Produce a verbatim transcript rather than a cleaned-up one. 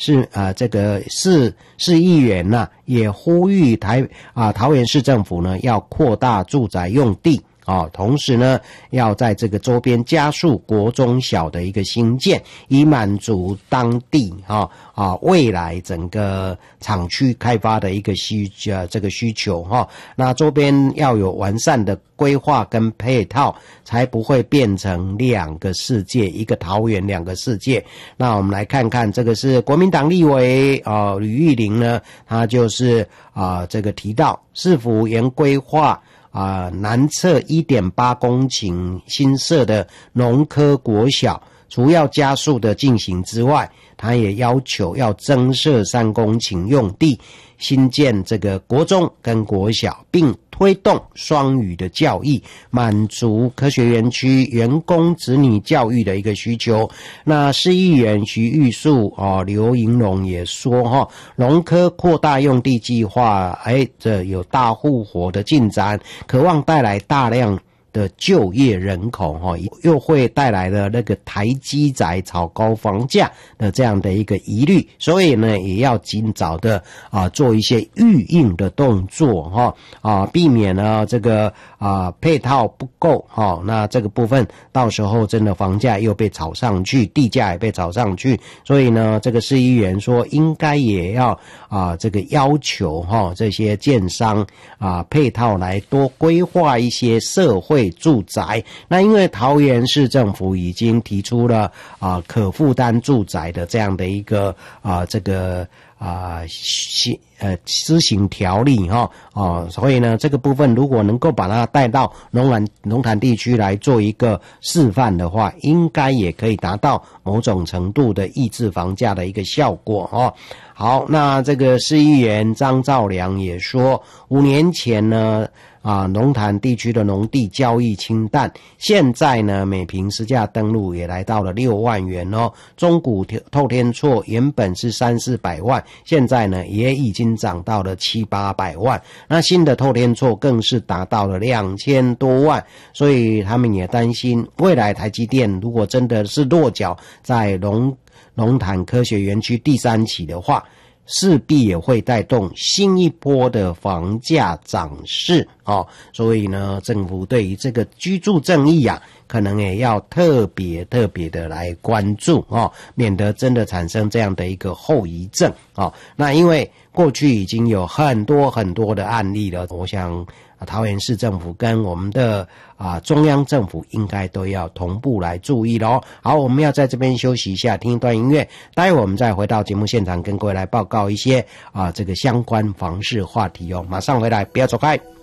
是呃这个市市议员呢、啊、也呼吁台啊桃园市政府呢要扩大住宅用地。啊，同时呢，要在这个周边加速国中小的一个兴建，以满足当地啊啊未来整个厂区开发的一个需呃这个需求哈、啊。那周边要有完善的规划跟配套，才不会变成两个世界，一个桃园两个世界。那我们来看看，这个是国民党立委啊吕玉玲呢，他就是啊这个提到市府原规划。啊，南侧 一点八 公顷新设的农科国小，除要加速的进行之外，他也要求要增设三公顷用地，新建这个国中跟国小，并推动双语的教育，满足科学园区员工子女教育的一个需求。那市议员徐玉树哦，刘盈龙也说哈、哦，农科扩大用地计划，哎，这有大户活的进展，渴望带来大量的就业人口哈，又会带来了那个台积宅炒高房价的这样的一个疑虑，所以呢，也要尽早的啊做一些预应的动作哈啊，避免呢这个啊配套不够哈，那这个部分到时候真的房价又被炒上去，地价也被炒上去，所以呢，这个市议员说应该也要啊这个要求哈这些建商啊配套来多规划一些社会住宅。那因为桃园市政府已经提出了啊可负担住宅的这样的一个啊这个啊施呃施行条例哈哦，所以呢这个部分如果能够把它带到龙潭龙潭地区来做一个示范的话，应该也可以达到某种程度的抑制房价的一个效果哦。好，那这个市议员张兆良也说，五年前呢啊，龙潭地区的农地交易清淡，现在呢，每坪实价登录也来到了六万元哦。中古透天厝原本是三四百万，现在呢也已经涨到了七八百万。那新的透天厝更是达到了两千多万，所以他们也担心未来台积电如果真的是落脚在龙龙潭科学园区第三期的话，势必也会带动新一波的房价涨势哦，所以呢，政府对于这个居住正义啊，可能也要特别特别的来关注哦，免得真的产生这样的一个后遗症哦。那因为过去已经有很多很多的案例了，我想桃园市政府跟我们的啊中央政府应该都要同步来注意咯。好，我们要在这边休息一下，听一段音乐，待会我们再回到节目现场，跟各位来报告一些啊这个相关房市话题哦。马上回来，不要走开。